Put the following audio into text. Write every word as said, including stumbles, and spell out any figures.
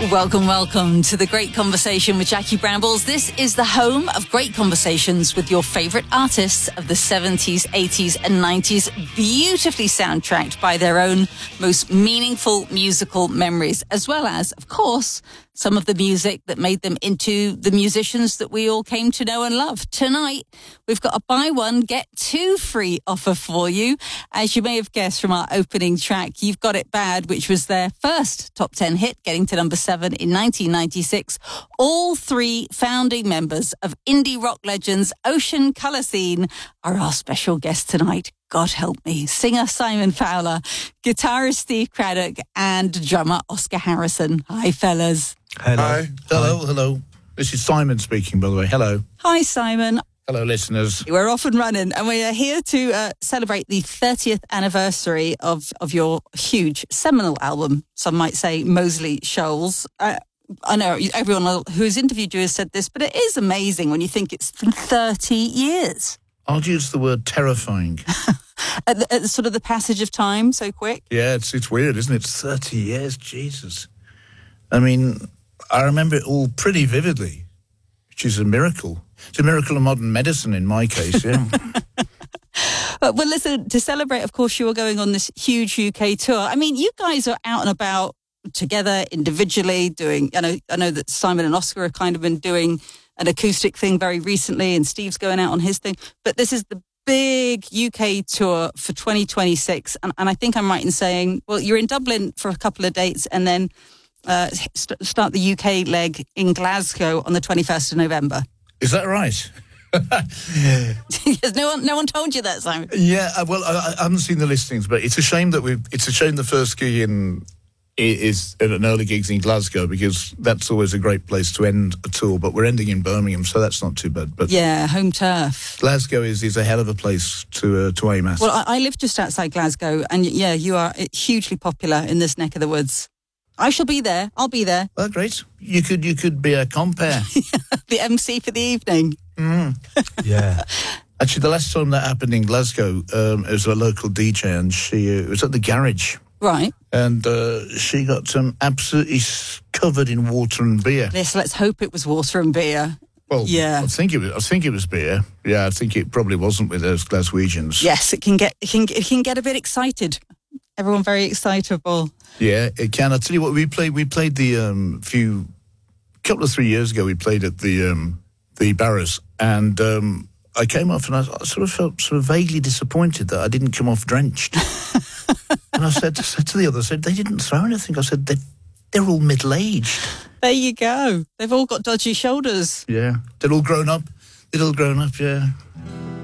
Welcome, welcome to The Great Conversation with Jackie Brambles. This is the home of great conversations with your favourite artists of the seventies, eighties and nineties, beautifully soundtracked by their own most meaningful musical memories, as well as, of course, some of the music that made them into the musicians that we all came to know and love. Tonight, we've got a buy one, get two free offer for you. As you may have guessed from our opening track, You've Got It Bad, which was their first top ten hit, getting to number seven in nineteen ninety-six. All three founding members of indie rock legends Ocean Colour Scene are our special guests tonight. God help me. Singer Simon Fowler, guitarist Steve Craddock, and drummer Oscar Harrison. Hi, fellas. Hello. Hi. Hello, Hi. hello. This is Simon speaking, by the way. Hello. Hi, Simon. Hello, listeners. We're off and running, and we are here to uh, celebrate the thirtieth anniversary of, of your huge seminal album, some might say Moseley Shoals. Uh, I know everyone who's interviewed you has said this, but it is amazing when you think it's thirty years. I'll use the word terrifying. at, the, at the, sort of the passage of time so quick. Yeah, it's it's weird, isn't it? It's thirty years, Jesus. I mean, I remember it all pretty vividly, which is a miracle. It's a miracle of modern medicine in my case, yeah. Well, listen, to celebrate, of course, you are going on this huge U K tour. I mean, you guys are out and about together, individually, doing, I know, I know that Simon and Oscar have kind of been doing an acoustic thing very recently, and Steve's going out on his thing. But this is the big U K tour for twenty twenty-six. And, and I think I'm right in saying, well, you're in Dublin for a couple of dates and then uh, st- start the U K leg in Glasgow on the twenty-first of November. Is that right? no one, no one told you that, Simon. Yeah, well, I, I haven't seen the listings, but it's a shame that we. It's a shame the first gig in is an early gigs in Glasgow, because that's always a great place to end a tour. But we're ending in Birmingham, so that's not too bad. But yeah, home turf. Glasgow is, is a hell of a place to uh, to aim at. Well, I, I live just outside Glasgow, and yeah, you are hugely popular in this neck of the woods. I shall be there. I'll be there. Well, great. You could you could be a compere. The M C for the evening. Mm. Yeah. Actually, the last time that happened in Glasgow, um, it was a local D J, and she uh, it was at the garage. Right. And uh, she got um, absolutely covered in water and beer. Yes, let's hope it was water and beer. Well, yeah. I think it was. I think it was beer. Yeah, I think it probably wasn't with those Glaswegians. Yes, it can get it can it can get a bit excited. Everyone very excitable. Yeah, it can. I tell you what, we played. We played the um, few couple of three years ago. We played at the um, the Barras, and um, I came off and I, I sort of felt sort of vaguely disappointed that I didn't come off drenched. And I said, said to the others, I said, they didn't throw anything. I said, they, they're all middle-aged. There you go. They've all got dodgy shoulders. Yeah. They're all grown up. They're all grown up, yeah.